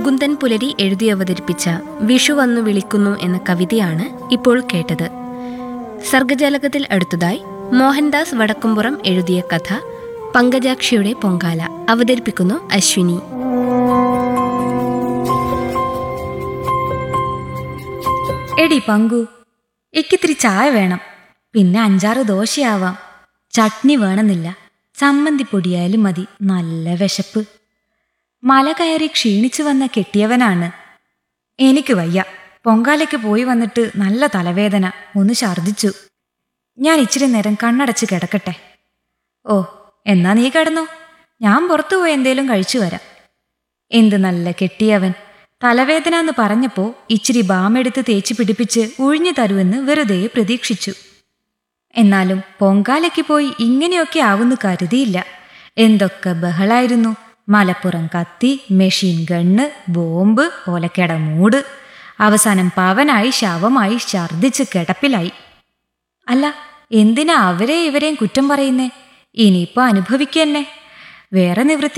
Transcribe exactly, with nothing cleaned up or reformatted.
മുകുന്ദൻ പുലരി എഴുതി അവതരിപ്പിച്ച വിഷു വന്നു വിളിക്കുന്നു എന്ന കവിതയാണ് ഇപ്പോൾ കേട്ടത്. സർഗജാലകത്തിൽ അടുത്തതായി മോഹൻദാസ് വടക്കുംപുറം എഴുതിയ കഥ പങ്കജാക്ഷിയുടെ പൊങ്കാല. അവതരിപ്പിക്കുന്നു അശ്വിനി. എടി പങ്കു, എനിക്കിത്തിരി ചായ വേണം. പിന്നെ അഞ്ചാറ് ദോശയാവാം. ചട്നി വേണമെന്നില്ല, ചമ്മന്തിപ്പൊടിയായാലും മതി. നല്ല വിശപ്പ്. മല കയറി ക്ഷീണിച്ചു വന്ന കെട്ടിയവനാണ്. എനിക്ക് വയ്യ. പൊങ്കാലയ്ക്ക് പോയി വന്നിട്ട് നല്ല തലവേദന, ഒന്ന് ഛർദിച്ചു. ഞാൻ ഇച്ചിരി നേരം കണ്ണടച്ച് കിടക്കട്ടെ. ഓ, എന്നാ നീ കിടന്നോ, ഞാൻ പുറത്തു പോയി എന്തേലും കഴിച്ചു വരാം. എന്ത് നല്ല കെട്ടിയവൻ. തലവേദന എന്ന് പറഞ്ഞപ്പോ ഇച്ചിരി ബാമെടുത്ത് തേച്ച് പിടിപ്പിച്ച് ഉഴിഞ്ഞു തരുമെന്ന് വെറുതെ പ്രതീക്ഷിച്ചു. എന്നാലും പൊങ്കാലയ്ക്ക് പോയി ഇങ്ങനെയൊക്കെ ആവുന്നു കരുതിയില്ല. എന്തൊക്കെ ബഹളായിരുന്നു. മലപ്പുറം കത്തി, മെഷീൻ ഗണ്ണ്, ബോംബ്, ഓലക്കട മൂട്. അവസാനം പവനായി ശവമായി ഛർദിച്ച് കിടപ്പിലായി. അല്ല, എന്തിനാ അവരെ ഇവരെയും കുറ്റം പറയുന്നേ? ഇനിയിപ്പോ അനുഭവിക്കന്നെ. വേറെ നിവൃത്തി